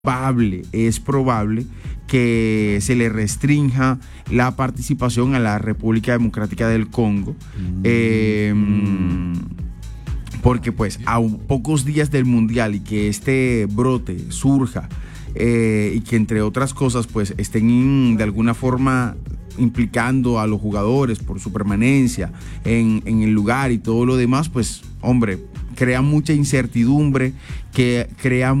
es probable que se le restrinja la participación a la República Democrática del Congo, porque pues a pocos días del Mundial y que este brote surja y que entre otras cosas pues estén de alguna forma implicando a los jugadores por su permanencia en el lugar y todo lo demás, pues hombre, crea mucha incertidumbre, que crea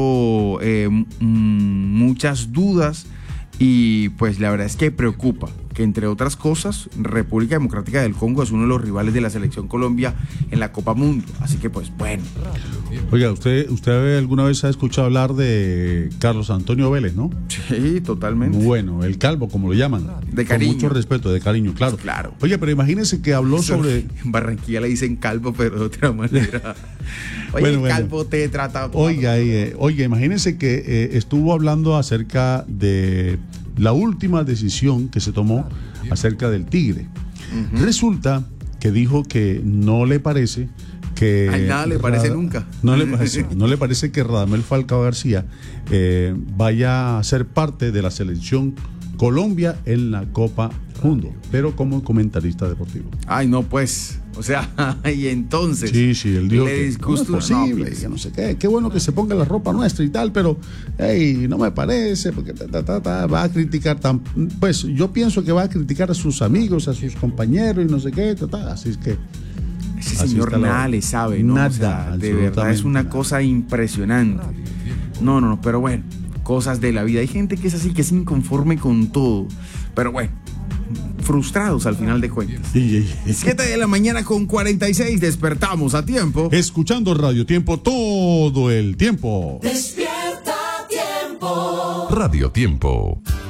muchas dudas y pues la verdad es que preocupa que entre otras cosas República Democrática del Congo es uno de los rivales de la selección Colombia en la Copa Mundo, así que pues bueno. Oiga, ¿usted alguna vez ha escuchado hablar de Carlos Antonio Vélez, no? Sí, totalmente. Bueno, el Calvo, como lo llaman. De cariño. Con mucho respeto, de cariño, claro. Claro. Oye, pero imagínense que habló sobre... En Barranquilla le dicen Calvo, pero de otra manera. Oye, bueno, Calvo te trata... Oiga, imagínense que estuvo hablando acerca de la última decisión que se tomó acerca del Tigre. Resulta que dijo que no le parece que... Ay, nada le parece nunca. No le parece que Radamel Falcao García vaya a ser parte de la selección Colombia en la Copa Mundo, pero como comentarista deportivo. Ay, no, pues, o sea, y entonces... Sí, él dijo que no es posible, que no sé qué bueno que se ponga la ropa nuestra y tal, pero no me parece, porque va a criticar, pues yo pienso que va a criticar a sus amigos, a sus compañeros y no sé qué, así es que... Ese señor nada le sabe, ¿no? Nada, o sea, de verdad es una cosa impresionante. No, pero bueno, cosas de la vida. Hay gente que es así, que es inconforme con todo, pero bueno, frustrados al final de cuentas. 7 de la mañana con 46, despertamos a tiempo. Escuchando Radio Tiempo todo el tiempo. Despierta Tiempo. Radio Tiempo.